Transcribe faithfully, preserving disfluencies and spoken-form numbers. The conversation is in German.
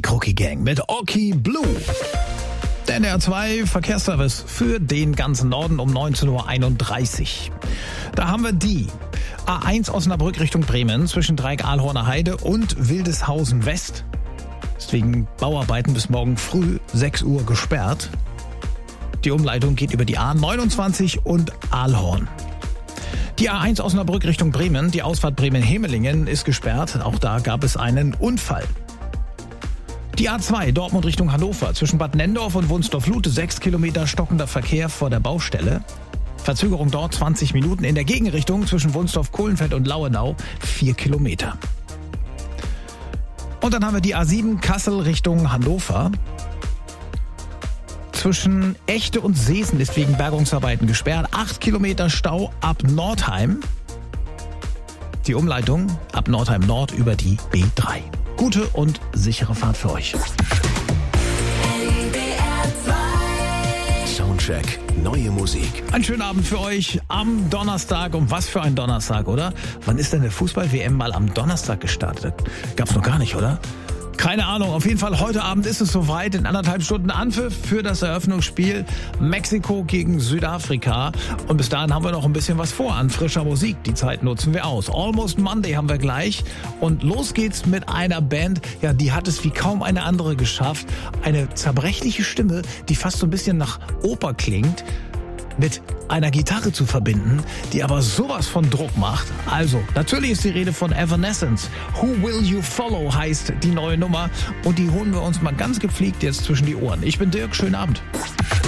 Crookie Gang mit Oki Blue. Der N D R zwei Verkehrsservice für den ganzen Norden um neunzehn Uhr einunddreißig. Da haben wir die A eins Osnabrück Richtung Bremen zwischen Dreieck-Ahlhorner Heide und Wildeshausen West. Ist wegen Bauarbeiten bis morgen früh sechs Uhr gesperrt. Die Umleitung geht über die A neunundzwanzig und Ahlhorn. Die A eins Osnabrück Richtung Bremen, die Ausfahrt Bremen-Hemelingen ist gesperrt. Auch da gab es einen Unfall. Die A zwei Dortmund Richtung Hannover zwischen Bad Nendorf und Wunsdorf-Lute sechs Kilometer stockender Verkehr vor der Baustelle. Verzögerung dort zwanzig Minuten. In der Gegenrichtung zwischen Wunsdorf-Kohlenfeld und Lauenau vier Kilometer. Und dann haben wir die A sieben Kassel Richtung Hannover. Zwischen Echte und Seesen ist wegen Bergungsarbeiten gesperrt. acht Kilometer Stau ab Nordheim. Die Umleitung ab Nordheim Nord über die B drei. Gute und sichere Fahrt für euch. Soundcheck, neue Musik. Einen schönen Abend für euch am Donnerstag. Und was für ein Donnerstag, oder? Wann ist denn der Fußball-W M mal am Donnerstag gestartet? Gab's noch gar nicht, oder? Keine Ahnung, auf jeden Fall heute Abend ist es soweit. In anderthalb Stunden Anpfiff für das Eröffnungsspiel Mexiko gegen Südafrika. Und bis dahin haben wir noch ein bisschen was vor an frischer Musik. Die Zeit nutzen wir aus. Almost Monday haben wir gleich. Und los geht's mit einer Band, ja, die hat es wie kaum eine andere geschafft. Eine zerbrechliche Stimme, die fast so ein bisschen nach Oper klingt, mit einer Gitarre zu verbinden, die aber sowas von Druck macht. Also, natürlich ist die Rede von Evanescence. Who Will You Follow heißt die neue Nummer und die holen wir uns mal ganz gepflegt jetzt zwischen die Ohren. Ich bin Dirk, schönen Abend.